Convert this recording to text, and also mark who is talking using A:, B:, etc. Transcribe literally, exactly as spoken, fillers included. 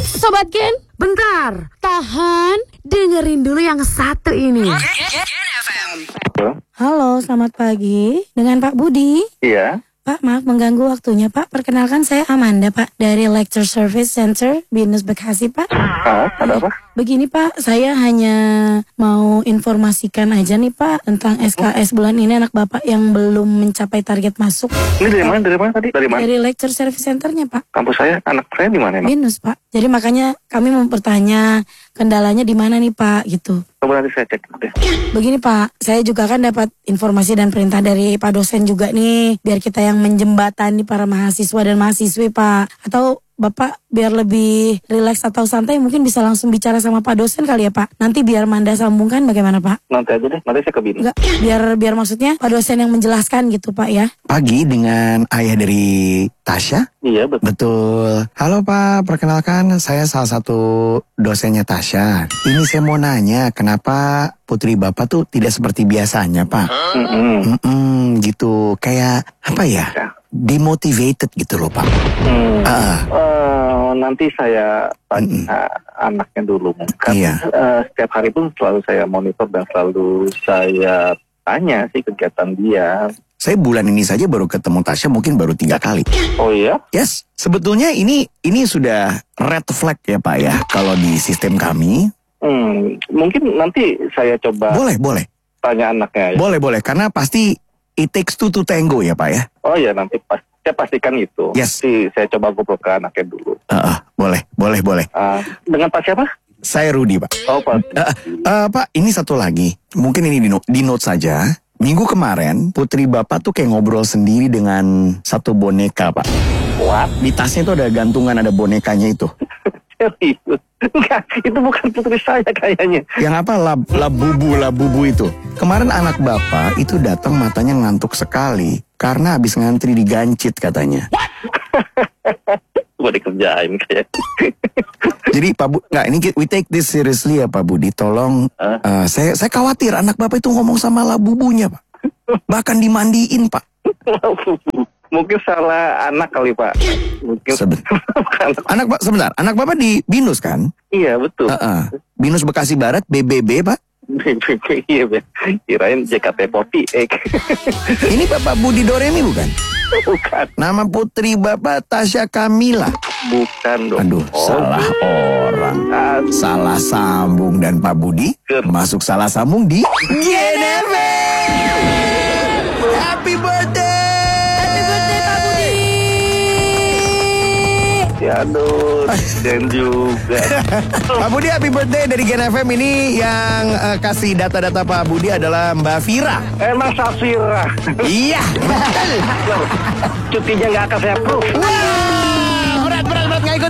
A: Eits, Sobat Gen, bentar, tahan, dengerin dulu yang satu ini.
B: Halo, selamat pagi. Dengan Pak Budi?
C: Iya.
B: Pak, maaf mengganggu waktunya, Pak. Perkenalkan saya Amanda, Pak, dari Lecture Service Center Binus Bekasi, Pak.
C: Ah, ada apa?
B: Begini, Pak, saya hanya mau informasikan aja nih, Pak, tentang S K S bulan ini anak Bapak yang belum mencapai target masuk.
C: Ini dari mana? Dari mana tadi? Dari mana?
B: Dari Lecture Service Centernya, Pak.
C: Kampus saya, anak saya di mana emang?
B: Binus, Pak. Jadi makanya kami mau bertanya kendalanya di mana nih, Pak, gitu.
C: Coba nanti saya cek deh.
B: Begini, Pak, saya juga kan dapat informasi dan perintah dari Pak dosen juga nih, biar kita yang menjembatani para mahasiswa dan mahasiswi, Pak. Atau Bapak biar lebih rileks atau santai mungkin bisa langsung bicara sama Pak dosen kali ya, Pak. Nanti biar Manda sambungkan bagaimana, Pak?
C: Nanti aja deh, nanti saya ke Binus.
B: Enggak, biar biar maksudnya Pak dosen yang menjelaskan gitu, Pak ya.
D: Pagi dengan ayah dari Tasya.
C: Iya, betul.
D: Betul. Halo Pak, perkenalkan saya salah satu dosennya Tasya. Ini saya mau nanya, kenapa putri Bapak tuh tidak seperti biasanya, Pak?
C: Mm-mm.
D: Mm-mm, gitu, kayak apa ya?
C: Ya.
D: Demotivated gitu loh, Pak.
C: Hmm.
D: Ah.
C: Eh, nanti saya tanya anaknya dulu. Kan,
D: Iya.
C: eh, setiap hari pun selalu saya monitor dan selalu saya tanya sih kegiatan dia.
D: Saya bulan ini saja baru ketemu Tasya mungkin baru tiga kali.
C: Oh iya?
D: Yes, sebetulnya ini ini sudah red flag ya Pak ya, kalau di sistem kami.
C: Hmm, mungkin nanti saya coba
D: Boleh, boleh.
C: tanya anaknya. Ya.
D: Boleh, boleh. Karena pasti it takes two to tango ya Pak ya.
C: Oh iya, nanti pas, saya pastikan itu.
D: Yes.
C: Nanti saya coba ngobrol ke anaknya dulu.
D: Uh, uh, boleh, boleh, boleh.
C: Ah, dengan Pak siapa?
D: Saya Rudi Pak.
C: Oh Pak.
D: Uh, uh, Pak, ini satu lagi. Mungkin ini di note, di note saja. Minggu kemarin, putri Bapak tuh kayak ngobrol sendiri dengan satu boneka, Pak.
C: What?
D: Di tasnya itu ada gantungan, ada bonekanya itu.
C: Serius? Enggak, itu bukan putri saya kayaknya.
D: Yang apa? Lab, labubu, labubu itu. Kemarin anak Bapak itu datang matanya ngantuk sekali. Karena habis ngantri digancit katanya.
C: Gue dikerjain kayak.
D: Jadi Pak Bu, nggak ini we take this seriously ya Pak Budi. Tolong,
C: Huh?
D: uh, saya saya khawatir anak Bapak itu ngomong sama labubunya Pak. Bahkan dimandiin Pak.
C: Mungkin salah anak kali Pak. Mungkin
D: Sebentar.
C: bukan.
D: Anak Pak sebentar, anak Bapak di Binus kan?
C: Iya betul.
D: Uh-uh. Binus Bekasi Barat B B B Pak.
C: Iya, Ben. Kirain J K T empat delapan.
D: Ini Bapak Budi Doremi bukan?
C: Bukan,
D: Nama putri Bapak Tasya Kamila.
C: bukan dong.
D: Aduh,
C: Oh,
D: salah orang.
C: aduh.
D: Salah sambung dan Pak Budi masuk salah sambung di G N F M. Happy birthday!
B: Happy birthday Pak Budi.
C: Ya aduh, dan juga.
D: Pak Budi, happy birthday dari Gen F M. Ini yang uh, kasih data-data Pak Budi adalah Mbak Vira.
C: Emang Safira.
D: Iya.
C: Cutinya nggak akan saya approve.
D: Wow.